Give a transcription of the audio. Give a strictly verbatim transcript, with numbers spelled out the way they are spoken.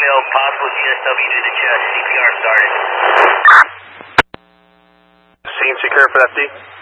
email possible G S W to the chest. C P R started. Scene secure for F D.